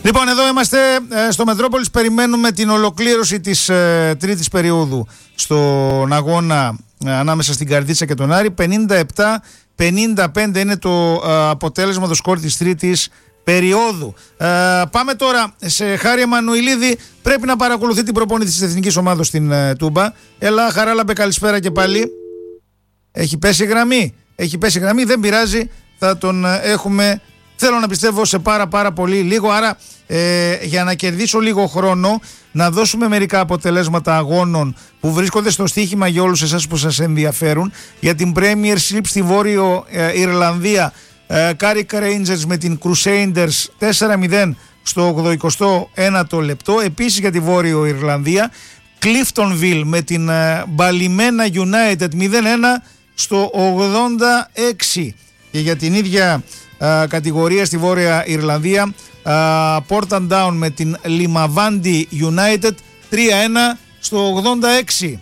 Λοιπόν, εδώ είμαστε στο Μετρόπολης. Περιμένουμε την ολοκλήρωση της τρίτης περίοδου στον αγώνα ανάμεσα στην Καρδίτσα και τον Άρη. 57-55 είναι το αποτέλεσμα, το σκορ της τρίτης περίοδου. Πάμε τώρα σε Χάρη Εμμανουηλίδη. Πρέπει να παρακολουθεί την προπόνηση της εθνικής ομάδος στην Τούμπα. Έλα, Χαράλαμπε, καλησπέρα και πάλι. Έχει πέσει γραμμή, δεν πειράζει, θα τον έχουμε, θέλω να πιστεύω, σε πάρα πολύ λίγο. Άρα για να κερδίσω λίγο χρόνο, να δώσουμε μερικά αποτελέσματα αγώνων που βρίσκονται στο στοίχημα για όλους εσάς που σας ενδιαφέρουν. Για την Premiership στη Βόρειο Ιρλανδία, Carrick Rangers με την Crusaders 4-0 στο 81ο λεπτό. Επίσης για τη Βόρειο Ιρλανδία, Cliftonville με την Ballymena United 0-1 στο 86. Και για την ίδια κατηγορία στη Βόρεια Ιρλανδία, Portadown Down με την Limavady United 3-1 στο 86.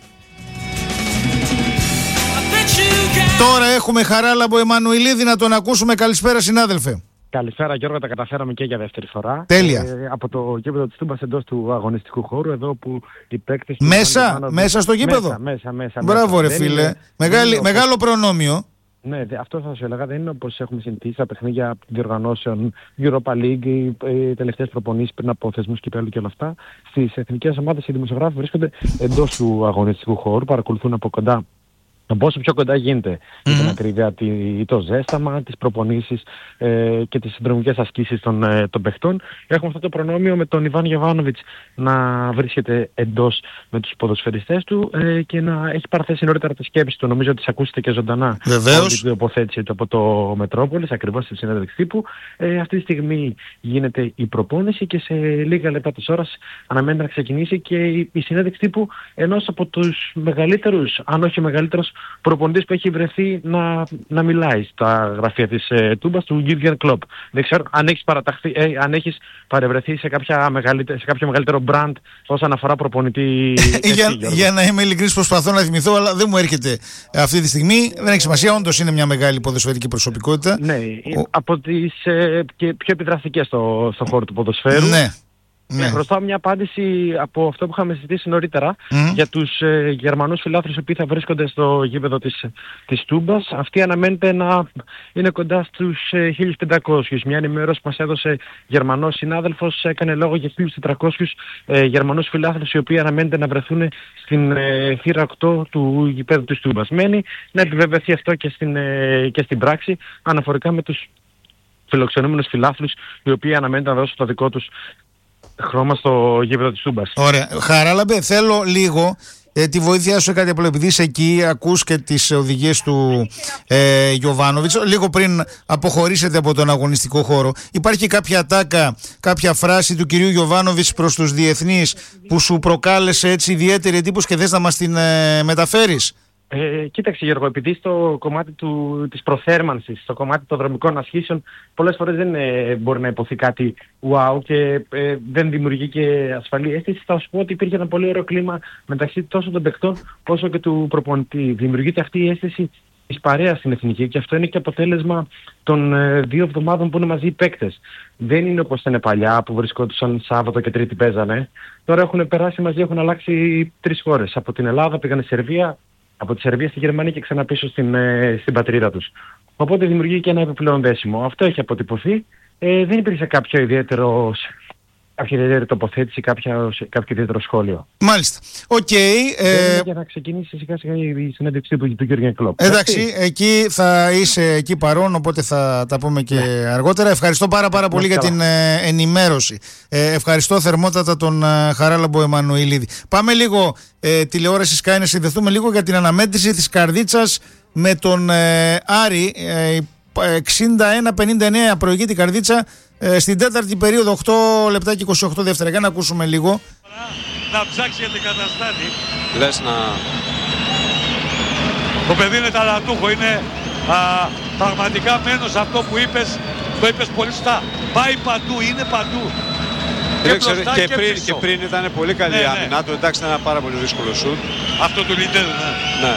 Τώρα έχουμε Χαράλαμπο Εμμανουηλίδη, να τον ακούσουμε. Καλησπέρα, συνάδελφε. Καλησπέρα, Γιώργο, τα καταφέραμε και για δεύτερη φορά. Τέλεια. Από το γήπεδο της Τούμπας, εντός του αγωνιστικού χώρου, εδώ που οι παίκτες... Μέσα στο γήπεδο. Μέσα. Μπράβο ρε φίλε. Μεγάλο προνόμιο. Ναι, αυτό θα σου έλεγα. Δεν είναι όπως έχουμε συνηθίσει στα παιχνίδια διοργανώσεων Europa League, οι τελευταίες προπονήσεις πριν από θεσμούς κυπέλλου και όλα αυτά. Στις εθνικές ομάδες οι δημοσιογράφοι βρίσκονται εντός του αγωνιστικού χώρου, παρακολουθούν από κοντά. Όσο πιο κοντά γίνεται για την ακρίβεια το ζέσταμα, τις προπονήσεις και τις συνδρομικές ασκήσεις των παιχτών. Έχουμε αυτό το προνόμιο με τον Ιβάν Γιοβάνοβιτς να βρίσκεται εντός με τους ποδοσφαιριστές του και να έχει παραθέσει νωρίτερα τη σκέψη του. Νομίζω ότι τις ακούσετε και ζωντανά. Βεβαίως. Την τοποθέτηση του από το Μετρόπολης, ακριβώς στη συνέντευξη τύπου. Αυτή τη στιγμή γίνεται η προπόνηση και σε λίγα λεπτά της ώρας αναμένεται να ξεκινήσει και η συνέντευξη τύπου ενός από τους μεγαλύτερους, αν όχι μεγαλύτερος, προπονητής που έχει βρεθεί να μιλάει στα γραφεία της Τούμπας, του Γιούργεν Κλοπ. Δεν ξέρω αν έχεις παρευρεθεί σε κάποιο μεγαλύτερο μπραντ όσον αφορά προπονητή. Για να είμαι ειλικρινής, προσπαθώ να θυμηθώ, αλλά δεν μου έρχεται αυτή τη στιγμή. Δεν έχει σημασία, όντως είναι μια μεγάλη ποδοσφαιρική προσωπικότητα. Ναι, από τις και πιο επιδραστικές στον χώρο του ποδοσφαίρου. Ναι. Χρωστάω μια απάντηση από αυτό που είχαμε συζητήσει νωρίτερα για τους Γερμανούς φιλάθλους που θα βρίσκονται στο γήπεδο της Τούμπας. Αυτή αναμένεται να είναι κοντά στους 1.500. Μια ενημέρωση που μας έδωσε Γερμανός συνάδελφος έκανε λόγο για 1.400 Γερμανούς φιλάθλους, οι οποίοι αναμένεται να βρεθούν στην θύρα 8 του γήπεδου της Τούμπας. Μένει να επιβεβαιωθεί αυτό και στην πράξη, αναφορικά με τους φιλοξενούμενους φιλάθλους, οι οποίοι αναμένεται να δώσουν το δικό τους χρώμα στο γήπεδο της Τούμπας. Ωραία. Χαράλαμπε, θέλω λίγο τη βοήθειά σου, κάτι απλό, επειδή είσαι εκεί, ακούς και τις οδηγίες του Γιοβάνοβιτς. Λίγο πριν αποχωρήσετε από τον αγωνιστικό χώρο, υπάρχει κάποια ατάκα, κάποια φράση του κυρίου Γιοβάνοβιτς προς τους διεθνείς που σου προκάλεσε έτσι ιδιαίτερη εντύπωση και θες να μας την μεταφέρεις? Κοίταξε Γιώργο, επειδή στο κομμάτι της προθέρμανσης, στο κομμάτι των δρομικών ασχήσεων, πολλές φορές δεν μπορεί να υποθεί κάτι wow και δεν δημιουργεί και ασφαλή αίσθηση. Θα σου πω ότι υπήρχε ένα πολύ ωραίο κλίμα μεταξύ τόσο των παικτών όσο και του προπονητή. Δημιουργείται αυτή η αίσθηση της παρέας στην εθνική και αυτό είναι και αποτέλεσμα των 2 εβδομάδων που είναι μαζί οι παίκτες. Δεν είναι όπως ήταν παλιά που βρισκόντουσαν Σάββατο και Τρίτη παίζανε. Τώρα έχουν περάσει μαζί, έχουν αλλάξει 3 χώρες. Από την Ελλάδα πήγαν στη Σερβία, από τη Σερβία στη Γερμανία και ξανά πίσω στην πατρίδα τους. Οπότε δημιουργεί και ένα επιπλέον δέσιμο. Αυτό έχει αποτυπωθεί. Δεν υπήρξε κάποια ιδιαίτερη τοποθέτηση, κάποιο ιδιαίτερο σχόλιο. Μάλιστα. Οκ. Για να ξεκινήσει σιγά σιγά η συνέντευξη του Γιούργεν Κλοπ. Εντάξει, εκεί θα είσαι εκεί παρόν, οπότε θα τα πούμε και αργότερα. Ευχαριστώ πάρα πολύ για την ενημέρωση. Ευχαριστώ θερμότατα τον Χαράλαμπο Εμμανουηλίδη. Πάμε λίγο τηλεόραση Sky να συνδεθούμε λίγο για την αναμέτρηση της Καρδίτσας με τον Άρη. 61-59 προηγεί την Καρδίτσα στην τέταρτη περίοδο, 8 λεπτά και 28 δεύτερα. Για να ακούσουμε λίγο. Να ψάξει γιατί καταστάνει. Λες να... Το παιδί είναι ταλαντούχο, είναι πραγματικά μένω σε αυτό που είπες, το είπες πολύ σωστά. Πάει παντού, είναι παντού. Και πριν ήταν πολύ καλή η άμυνα του, εντάξει ήταν ένα πάρα πολύ δύσκολο σουτ. Αυτό του Λιντέδου, ναι.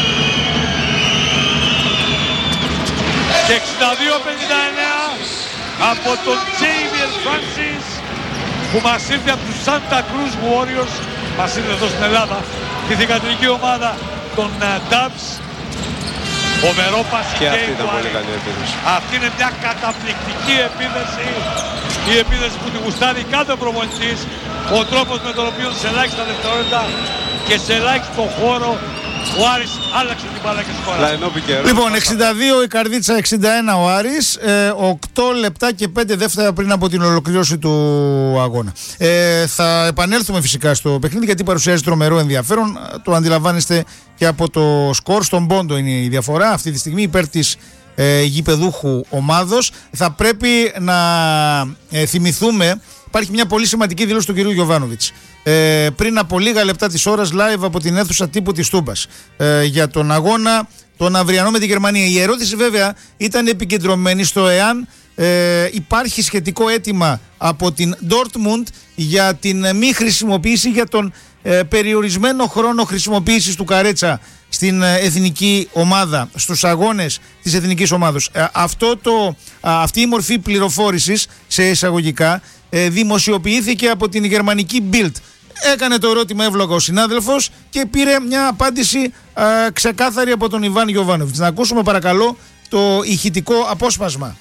Και 62-59 από τον Xavier Francis που μας ήρθε από τους Santa Cruz Warriors, μας ήρθε εδώ στην Ελλάδα, τη θυγατρική ομάδα των Dubs. Φοβερό πάση και αυτή ήταν πολύ καλή επίθεση. Αυτή είναι μια καταπληκτική επίθεση, η επίθεση που τη γουστάρει κάθε προπονητής, ο τρόπος με τον οποίο σε ελάχιστα δευτερόλεπτα και σε ελάχιστο χώρο ο Άρης άλλαξε την μπάλα και σκορά. Λοιπόν, 62 η Καρδίτσα, 61 ο Άρης, 8 λεπτά και 5 δεύτερα πριν από την ολοκλήρωση του αγώνα. Θα επανέλθουμε φυσικά στο παιχνίδι γιατί παρουσιάζει τρομερό ενδιαφέρον. Το αντιλαμβάνεστε και από το σκορ. Στον πόντο είναι η διαφορά αυτή τη στιγμή υπέρ της γηπεδούχου ομάδος. Θα πρέπει να θυμηθούμε, υπάρχει μια πολύ σημαντική δήλωση του κυρίου Γιοβάνοβιτς πριν από λίγα λεπτά της ώρας live από την αίθουσα τύπου της Τούμπας για τον αγώνα τον αυριανό με τη Γερμανία. Η ερώτηση βέβαια ήταν επικεντρωμένη στο εάν υπάρχει σχετικό αίτημα από την Dortmund για την μη χρησιμοποίηση, για τον περιορισμένο χρόνο χρησιμοποίησης του Καρέτσα στην εθνική ομάδα, στους αγώνες της εθνικής ομάδος. Αυτή η μορφή πληροφόρησης σε εισαγωγικά δημοσιοποιήθηκε από την γερμανική Bild. Έκανε το ερώτημα εύλογα ο συνάδελφος και πήρε μια απάντηση ξεκάθαρη από τον Ιβάν Γιοβάνοβιτς. Να ακούσουμε παρακαλώ το ηχητικό απόσπασμα.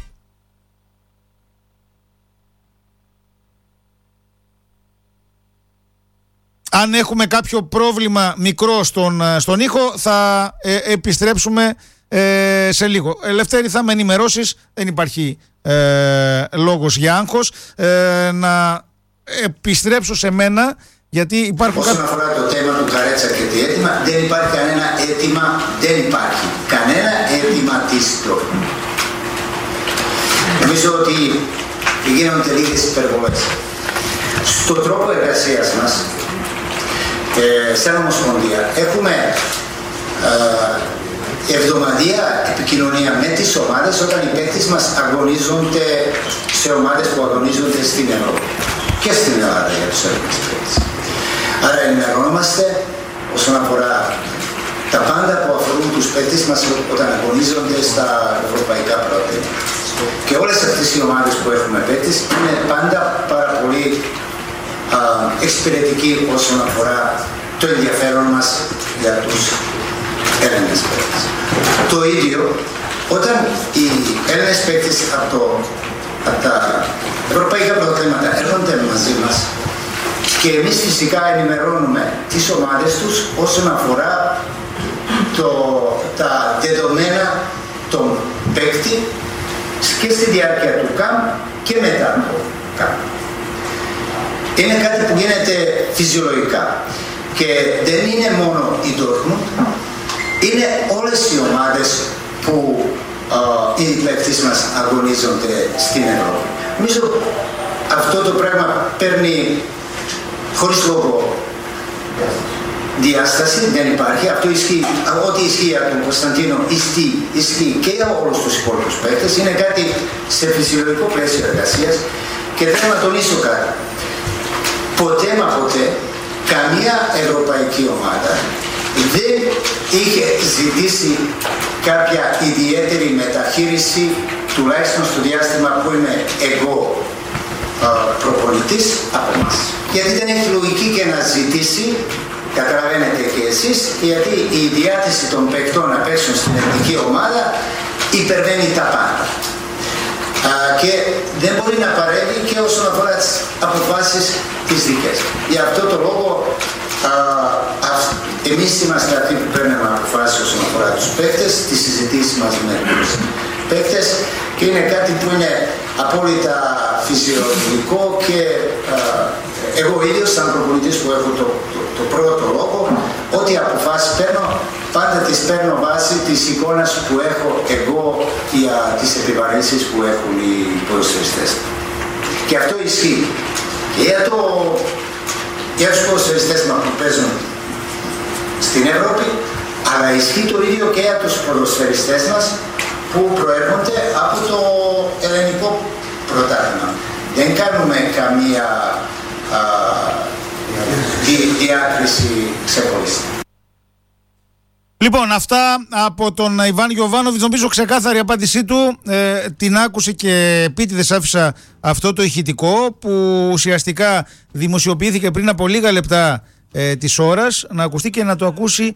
Αν έχουμε κάποιο πρόβλημα μικρό στον ήχο θα επιστρέψουμε σε λίγο. Λευτέρη, θα με ενημερώσεις, δεν υπάρχει λόγος για άγχος. Να επιστρέψω σε μένα γιατί υπάρχουν όσον αφορά το θέμα του Καρέτσα και το αίτημα, δεν υπάρχει κανένα αίτημα, δεν υπάρχει κανένα αίτημα της Dortmund. Νομίζω ότι γίνονται λίγες υπερβολές. Στον τρόπο εργασίας μας σαν Ομοσπονδία έχουμε εβδομαδιαία επικοινωνία με τις ομάδες όταν οι παίκτες μας αγωνίζονται σε ομάδες που αγωνίζονται στην Ευρώπη και στην Ελλάδα για τους Έλληνες παίκτες. Άρα ενημερωνόμαστε όσον αφορά τα πάντα που αφορούν τους παίκτες μας όταν αγωνίζονται στα ευρωπαϊκά πρωταθλήματα. Και όλες αυτές οι ομάδες που έχουμε παίκτες είναι πάντα πάρα πολύ εξυπηρετικοί όσον αφορά το ενδιαφέρον μας για τους Έλληνες παίκτες. Το ίδιο όταν οι Έλληνες παίκτες από τα ευρωπαϊκά πρωταθλήματα έρχονται μαζί μας και εμείς φυσικά ενημερώνουμε τις ομάδες τους όσον αφορά τα δεδομένα των παίκτη και στη διάρκεια του ΚΑΜ και μετά το ΚΑΜ. Είναι κάτι που γίνεται φυσιολογικά και δεν είναι μόνο η Dortmund, είναι όλες οι ομάδες που οι παίκτες μας αγωνίζονται στην Ευρώπη. Νομίζω αυτό το πράγμα παίρνει χωρίς λόγο διάσταση, δεν υπάρχει. Αυτό ισχύει, ό,τι ισχύει από τον Κωνσταντίνο ισχύει και για όλους τους υπόλοιπους παίκτες. Είναι κάτι σε φυσιολογικό πλαίσιο εργασίας και θέλω να τονίσω κάτι. Ποτέ μα ποτέ καμία ευρωπαϊκή ομάδα δεν είχε ζητήσει κάποια ιδιαίτερη μεταχείριση, τουλάχιστον στο διάστημα που είμαι εγώ προπονητής από εμάς. Γιατί δεν έχει λογική και να ζητήσει, καταλαβαίνετε και εσείς, γιατί η διάθεση των παικτών να παίξουν στην εθνική ομάδα υπερβαίνει τα πάντα. Και δεν μπορεί να παρέμβει και όσον αφορά τις αποφάσεις τις δικές. Για αυτό το λόγο εμείς είμαστε αυτοί που παίρνουμε αποφάσεις όσον αφορά τους παίκτες, τις συζητήσεις μας με τους παίκτες και είναι κάτι που είναι απόλυτα φυσιολογικό και εγώ ίδιος σαν προπονητής που έχω το πρώτο λόγο, ό,τι αποφάσεις παίρνω, πάντα τις παίρνω βάσει της εικόνας που έχω εγώ για τις επιβαρύνσεις που έχουν οι ποδοσφαιριστές. Και αυτό ισχύει και για τους ποδοσφαιριστές μας που παίζουν στην Ευρώπη, αλλά ισχύει το ίδιο και για τους ποδοσφαιριστές μας που προέρχονται από το ελληνικό πρωτάθλημα. Δεν κάνουμε καμία διάκριση ξεχωριστή. Λοιπόν, αυτά από τον Ιβάν Γιοβάνοβιτς. Νομίζω ξεκάθαρη απάντησή του. Την άκουσε και επίτηδες άφησα αυτό το ηχητικό που ουσιαστικά δημοσιοποιήθηκε πριν από λίγα λεπτά της ώρας, να ακουστεί και να το ακούσει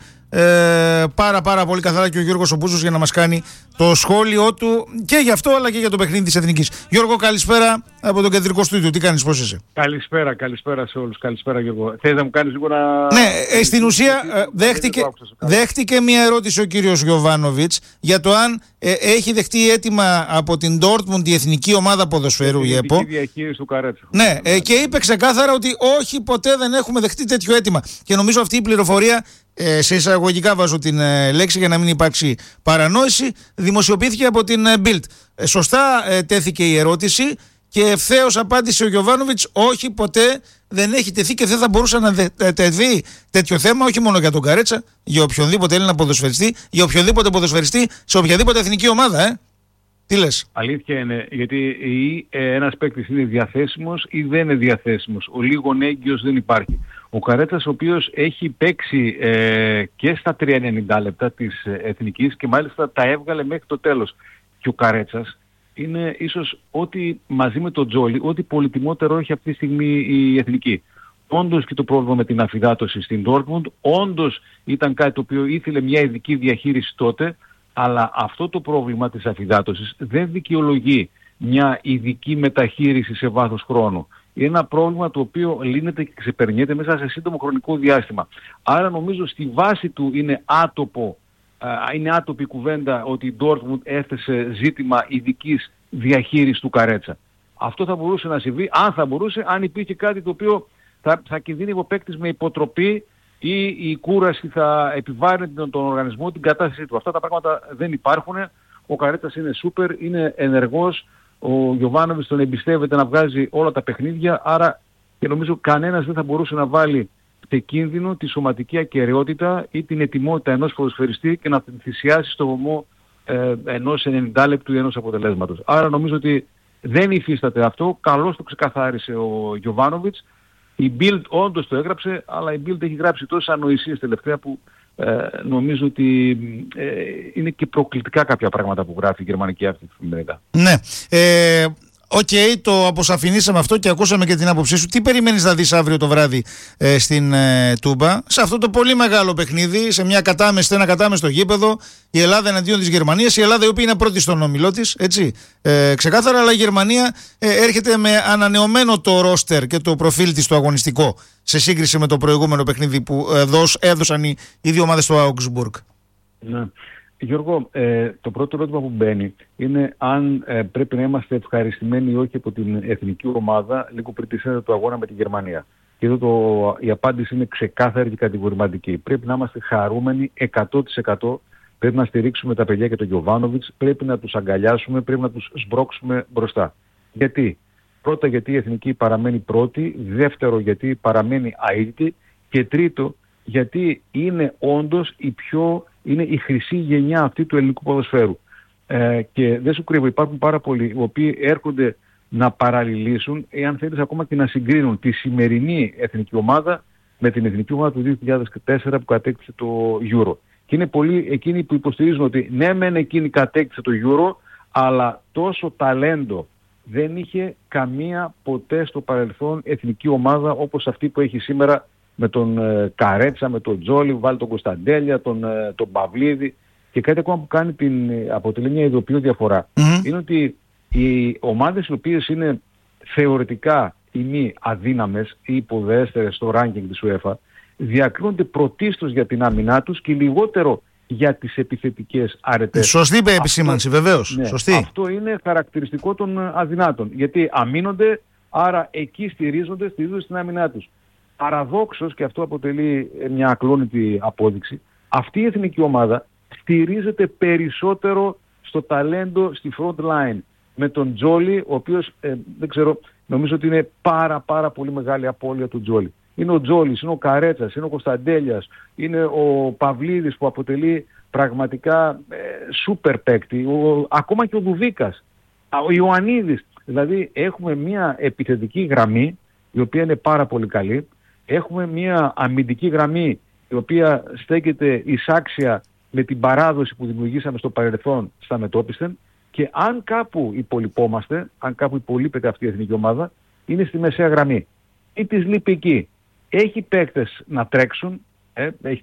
πάρα πολύ καθαρά και ο Γιώργος Ομπούζος για να μας κάνει το σχόλιο του και για αυτό αλλά και για το παιχνίδι της Εθνικής. Γιώργο, καλησπέρα από το κεντρικό στούντιο. Τι κάνεις, πώς είσαι? Καλησπέρα σε όλους. Καλησπέρα, Γιώργο. Θες να μου κάνεις λίγο να... Ναι, στην ουσία δέχτηκε μια ερώτηση ο κύριος Γιοβάνοβιτς για το αν έχει δεχτεί αίτημα από την Ντόρτμουντ η εθνική ομάδα ποδοσφαίρου, η ΕΠΟ. Διαχείριση του Καρέτσα. Ναι, και είπε ξεκάθαρα ότι όχι, ποτέ δεν έχουμε δεχτεί τέτοιο αίτημα. Και νομίζω αυτή η πληροφορία, σε εισαγωγικά βάζω την λέξη για να μην υπάρξει παρανόηση, δημοσιοποιήθηκε από την Bild. Σωστά τέθηκε η ερώτηση και ευθέως απάντησε ο Γιοβάνοβιτς: όχι, ποτέ δεν έχει τεθεί και δεν θα μπορούσε να τεθεί τέτοιο θέμα, όχι μόνο για τον Καρέτσα, για οποιονδήποτε Έλληνα ποδοσφαιριστή, για οποιονδήποτε ποδοσφαιριστή σε οποιαδήποτε εθνική ομάδα. Τι λες? Αλήθεια είναι, γιατί ή ένας παίκτης είναι διαθέσιμος ή δεν είναι διαθέσιμος. Ο λίγον έγκυος δεν υπάρχει. Ο Καρέτσας, ο οποίος έχει παίξει και στα 3.90 λεπτά της εθνικής και μάλιστα τα έβγαλε μέχρι το τέλος. Και ο Καρέτσας είναι ίσως ό,τι μαζί με τον Τζόλι, ό,τι πολυτιμότερο έχει αυτή τη στιγμή η εθνική. Όντως και το πρόβλημα με την αφυδάτωση στην Dortmund, όντως ήταν κάτι το οποίο ήθελε μια ειδική διαχείριση τότε, αλλά αυτό το πρόβλημα της αφυδάτωσης δεν δικαιολογεί μια ειδική μεταχείριση σε βάθος χρόνου. Είναι ένα πρόβλημα το οποίο λύνεται και ξεπερνιέται μέσα σε σύντομο χρονικό διάστημα. Άρα νομίζω στη βάση του είναι άτοπη κουβέντα ότι η Dortmund έθεσε ζήτημα ειδικής διαχείρισης του Καρέτσα. Αυτό θα μπορούσε να συμβεί, αν υπήρχε κάτι το οποίο θα κινδύνευε ο παίκτης με υποτροπή ή η κούραση θα επιβάρυνε τον οργανισμό, την κατάστασή του. Αυτά τα πράγματα δεν υπάρχουν. Ο Καρέτσας είναι σούπερ, είναι ενεργός. Ο Γιοβάνοβιτς τον εμπιστεύεται να βγάζει όλα τα παιχνίδια, άρα και νομίζω κανένας δεν θα μπορούσε να βάλει σε κίνδυνο τη σωματική ακεραιότητα ή την ετοιμότητα ενός ποδοσφαιριστή και να την θυσιάσει στο βωμό ενός 90 λεπτού ή ενός αποτελέσματος. Άρα νομίζω ότι δεν υφίσταται αυτό. Καλώς το ξεκαθάρισε ο Γιοβάνοβιτς. Η Bild όντως το έγραψε, αλλά η Bild έχει γράψει τόσες ανοησίες τελευταία που νομίζω ότι είναι και προκλητικά κάποια πράγματα που γράφει η γερμανική αυτή τη εφημερίδα. Ναι. Το αποσαφηνίσαμε αυτό και ακούσαμε και την άποψή σου. Τι περιμένεις να δεις αύριο το βράδυ στην Τούμπα, σε αυτό το πολύ μεγάλο παιχνίδι, σε ένα κατάμεστο γήπεδο, η Ελλάδα εναντίον της Γερμανίας, η Ελλάδα η οποία είναι πρώτη στον όμιλό της, έτσι, ξεκάθαρα, αλλά η Γερμανία έρχεται με ανανεωμένο το ρόστερ και το προφίλ της το αγωνιστικό σε σύγκριση με το προηγούμενο παιχνίδι που έδωσαν οι δύο ομάδες στο Augsburg. Ναι. Γιώργο, το πρώτο ερώτημα που μπαίνει είναι αν πρέπει να είμαστε ευχαριστημένοι ή όχι από την εθνική ομάδα λίγο πριν τη σέντρα του αγώνα με τη Γερμανία. Και εδώ η απάντηση είναι ξεκάθαρη και κατηγορηματική. Πρέπει να είμαστε χαρούμενοι 100%. Πρέπει να στηρίξουμε τα παιδιά και τον Γιοβάνοβιτς. Πρέπει να τους αγκαλιάσουμε, πρέπει να τους σμπρώξουμε μπροστά. Γιατί? Πρώτα, γιατί η εθνική παραμένει πρώτη. Δεύτερο, γιατί παραμένει αίτητη. Και τρίτο, γιατί είναι όντως είναι η χρυσή γενιά αυτή του ελληνικού ποδοσφαίρου. Και δεν σου κρύβω, υπάρχουν πάρα πολλοί οι οποίοι έρχονται να παραλληλήσουν, εάν θέλεις ακόμα και να συγκρίνουν τη σημερινή εθνική ομάδα με την εθνική ομάδα του 2004 που κατέκτησε το Euro. Και είναι πολλοί εκείνοι που υποστηρίζουν ότι ναι μεν εκείνη κατέκτησε το Euro, αλλά τόσο ταλέντο δεν είχε καμία ποτέ στο παρελθόν εθνική ομάδα όπως αυτή που έχει σήμερα, με τον Καρέτσα, με τον Τζόλι, βάλει τον Κωνσταντέλια, τον Παυλίδη. Και κάτι ακόμα που αποτελεί μια ειδοποιώ διαφορά είναι ότι οι ομάδες οι οποίες είναι θεωρητικά ή μη αδύναμες ή υποδέστερες στο ranking της UEFA διακρίνονται πρωτίστως για την άμυνά τους και λιγότερο για τις επιθετικές αρετές. Σωστή επισήμανση, βεβαίως. Ναι, σωστή. Αυτό είναι χαρακτηριστικό των αδυνάτων. Γιατί αμήνονται, άρα εκεί στηρίζονται στην άμυνά τους. Παραδόξως, και αυτό αποτελεί μια ακλόνητη απόδειξη, αυτή η εθνική ομάδα στηρίζεται περισσότερο στο ταλέντο στη front line. Με τον Τζόλι, ο οποίος, δεν ξέρω, νομίζω ότι είναι πάρα πολύ μεγάλη απώλεια του Τζόλι. Είναι ο Τζόλις, είναι ο Καρέτσας, είναι ο Κωνσταντέλιας, είναι ο Παυλίδης που αποτελεί πραγματικά σούπερ παίκτη, ακόμα και ο Δουβίκας, ο Ιωαννίδης. Δηλαδή έχουμε μια επιθετική γραμμή η οποία είναι πάρα πολύ καλή. Έχουμε μια αμυντική γραμμή η οποία στέκεται εισάξια με την παράδοση που δημιουργήσαμε στο παρελθόν στα μετώπιστεν, και αν κάπου υπολοιπόμαστε, αν κάπου υπολείπεται αυτή η εθνική ομάδα, είναι στη μεσαία γραμμή. Τι της λείπει εκεί? Έχει παίκτες να τρέξουν, έχει